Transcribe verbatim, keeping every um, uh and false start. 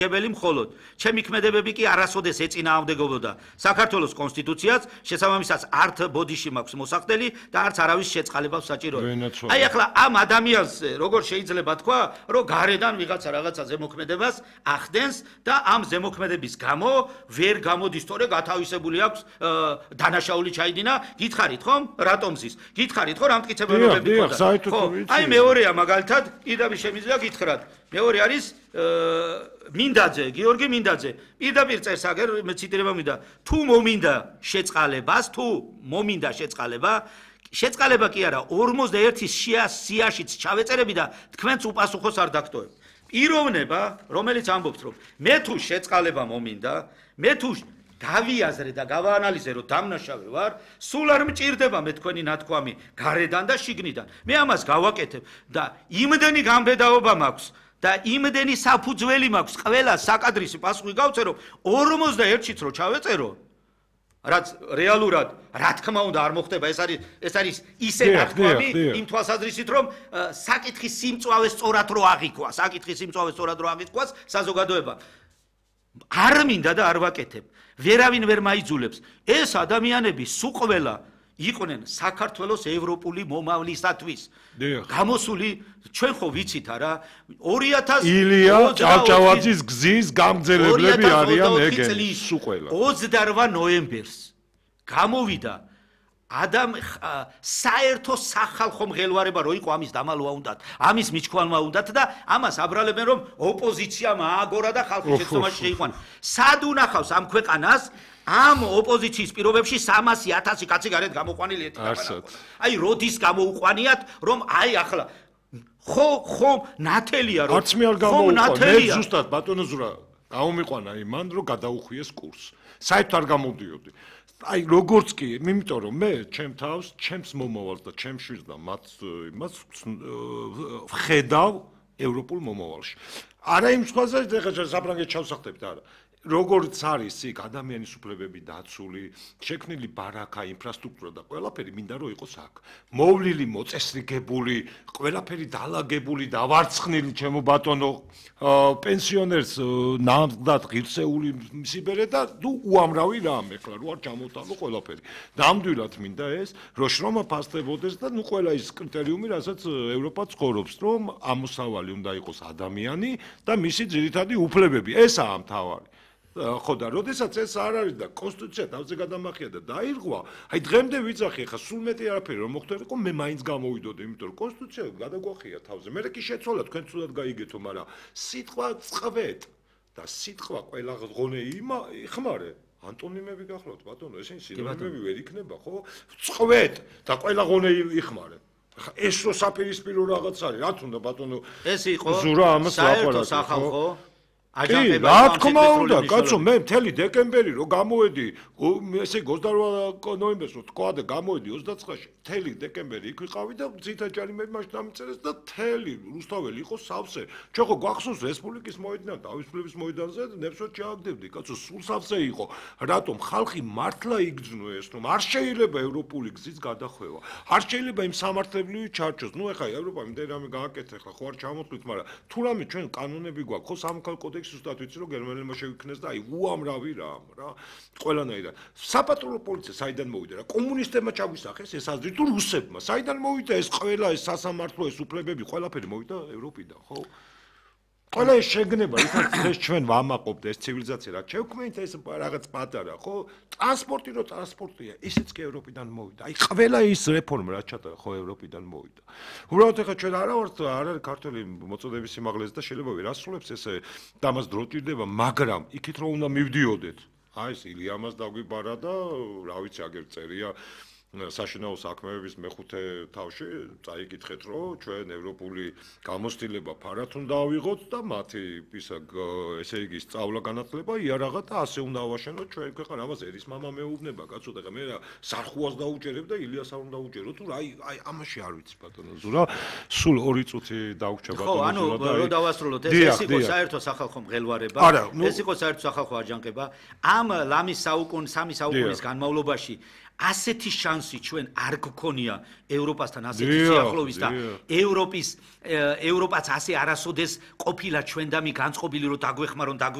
გებელი მხოლოდ ჩემი ქმედებები კი არასოდეს ეწინააღმდეგებოდა საქართველოს კონსტიტუციას შესაბამისად არც ბოდიში მაქვს მოსახდელი და არც არავის შეწყალებას საჭიროა აი ახლა ამ ადამიანს როგორ შეიძლება თქვა რომ გარედან ვიღაცა რაღაცა ზემოქმედებას ახდენს და ამ ზემოქმედების გამო ვერ გამოდის თორე გათავისებული აქვს დანაშაული ჩაიდინა გითხარით ხომ რატომ ზის გითხარით ხო რამტკიცებულებები ხო აი მეორეა მაგალითად პირდაპირ შემიძლია გითხრათ მეორე არის მინდაძე გიორგი მინდაძე პირდაპირ წერს აგერ ციტირება მინდა თუ მომინდა შეწყალებას თუ მომინდა შეწყალება შეწყალება კი არა ორმოცდაერთის სიაშიც ჩავეწერები და თქვენც უპასუხოს არ დაგტოვებ პიროვნება რომელიც ამბობს რომ მე თუ შეწყალება მომინდა მე თუ გავიაზრე და გავაანალიზე რომ დამნაშავე ვარ სულ არ მჭირდება მე თქვენი ნათქვამი გარედან და შიგნიდან მე ამას გავაკეთებ და იმდენი გამბედაობა მაქვს და იმდენი საფუძველი მაქვს ყველა საკადრისი პასუხი გავწერო ორმოცდაერთშიც რო ჩავეწერო რაც რეალურად რა თქმა უნდა არ მოხდება ეს არის ეს არის ისე ნათქვამი იმ თვალსაზრისით რომ საკითხის სიმწვავე სწორად რო აღიქვა საკითხის სიმწვავე სწორად რო აღიქვას საზოგადოება არ მინდა და არ ვაკეთებ ვერავინ ვერ მაიძულებს ეს ადამიანები სულ ყველა იყვნენ საქართველოს ევროპული მომავლისათვის გამოსული ჩვენ ხო ვიცით არა ორი ათას ილია ჭავჭავაძის გზის გამგზელებლები არიან ეგენი სულ ყველა ოცდარვა ნოემბერს გამოვიდა ადამ საერთო სახალხო მღელვარება რო იყო ამის დამალვა უნდათ ამის მიჩქვალმა უნდათ და ამას აბრალებენ რომ ოპოზიცია მააგორა და ხალხი შეცდომაში შეიყვანა სად უნახავს ამ ქვეყანას ამ ოპოზიციის პირობებში სამასი ათასი კაცი გარეთ გამოყვანილი ეთქაბანა აი როდის გამოუყვანიათ რომ აი ახლა ხო ხო ნათელია რომ არც მე არ გამოუყვანე მე ზუსტად ბატონო ზურა გაუმიყვანა იმან რომ გადაუხვიეს კურსს საერთოდ არ გამოდიოდი აი როგორც კი იმიტომ რომ მე ჩემ თავს ჩემს მომავალს და ჩემს შვილს და მათ იმას ხედავ ევროპულ მომავალში არა იმ სხვაზე ეხლა საფრანგეთს ჩავსახდებთ არა როგორც არის იქ ადამიანის უფლებები დაცული, შექმნილი ბარაკა, ინფრასტრუქტურა და ყველაფერი მინდა რომ იყოს აქ. მოვლილი, მოწესრიგებული, ყველაფერი დალაგებული, დავარცხნილი ჩემო ბატონო პენსიონერს ნამდვილად ღირსეული სიბერე და ნუ უამრავი რამ ეხლა რო არ ჩამოტანო ყველაფერი. ნამდვილად მინდა ეს, რომ შრომა ფასდებოდეს და ნუ ყველა ის კრიტერიუმი, რასაც ევროპა ცხოვრობს, რომ ამოსავალი უნდა იყოს ადამიანი და მისი ძირითადი უფლებები. ესაა მთავარი. ხო და როდესაც ეს არ არის და კონსტიტუცია თავზე გადამახია და დაირღვა, აი დღემდე ვიძახი, ხა სულ მეტი არაფერი რომ მოხდებიყო, მე მაინც გამოვიდოდი, იმიტომ რომ კონსტიტუცია გადაგვახია თავზე. მე კი შეცვალა თქვენ ცუდად გაიგეთო, მაგრამ სიტყვა წყვეთ და სიტყვა ყველა ღონე იხმარე. ანტონიმები გახლავთ, ბატონო, ესენი სინონიმები ვერ იქნება, ხო? წყვეთ და ყველა ღონე იხმარე. ეს რო საპირისპირო რაღაც არის, რა თქმა უნდა, ბატონო, ეს იყო ზურა ამას საერთო სახალხო კი, რა თქმა უნდა, კაცო, მე მთელი დეკემბერი რო გამოვედი, ესე ოცდარვა ნოემბერს რო თქვა და გამოვედი ოცდაცხრაში, მთელი დეკემბერი იქ ვიყავი და ძირითაჯარიმები მაშინ დამიწერეს და მთელი რუსთაველი იყო სავსე. ჩვენ ხო გვახსოვს რესპუბლიკის მოედნიდან, თავისუფლების მოედანზე ნებსვეთ ჩააგდებდი, კაცო, სულ სავსე იყო. რატომ ხალხი მართლა იგრძნო ეს, რომ არ შეიძლება ევროპული გზის გადახვევა. არ შეიძლება იმ სამართლებრივი ჩარჩოს. ნუ ეხლა ევროპა იმდენ რამე გააკეთე, ეხლა ხო არ ჩამოთვლით, მაგრამ თუ რამე ჩვენ კანონები გვაქვს, ხო სამოქალაქო კოდექსი ზუსტად ვიცი რომ გერმანელებმა შევიქნეს და აი უამრავი რამ რა ყველანაირად საპატრულო პოლიცია საიდან მოვიდა რა კომუნისტებმა ჩაგვისახეს ეს აზრი თუ რუსებმა საიდან მოვიდა ეს ყველა ეს სასამართლო ეს უფლებები ყველაფერი მოვიდა ევროპიდან ხო ყველა ეს შეგნება იცით ეს ჩვენ ვამაყობთ ეს ცივილიზაცია რა შევქმნით ეს რაღაც პატარა ხო ტრანსპორტი რო ტრანსპორტია ისიც კი ევროპიდან მოვიდა აი ყველა ის რეფორმა რაც ჩატარა ხო ევროპიდან მოვიდა უბრალოდ ეხლა ჩვენ არა ვართ არ არის ქართული მოწოდების სიმაღლეზე და შეიძლება ვერ ასრულებს ესე და მას დრო ჭირდება მაგრამ იქით რომ უნდა მივდიოდეთ აი ეს ილიამას დაგვიბარა და რა ვიცი აგერ წერია საშინაო საქმეების მეხუთე თავში წაიკითხეთ რომ ჩვენ ევროპული გამოცდილება ფარად უნდა ავიღოთ და მათი ისა ესე იგი სწავლა განათლება იარაღა და ასე უნდა ავაშენოთ ჩვენ ქვეყანა ამას ერის მამა მეუბნება კაცო და მე რა სარხუას დაუჭერებ და ილიას არ უნდა უჭერო თუ აი აი ამაში არ ვიცი ბატონო ზურა სულ ორი წუთი დაუჭა ბატონო ზურა და ხო ანუ რო დავასრულოთ ეს იყო საერთო სახალხო მღელვარება ეს იყო საერთო სახალხო აჯანყება ამ ლამის საუკუნ სამი საუკუნის განმავლობაში ასეთი შანსი ჩვენ არ გქონია ევროპასთან ასეთი სიახლოვის და ევროპის ევროპაც ასე არასოდეს ყოფილა ჩვენდამი განწყობილი რომ დაგვეხმარონ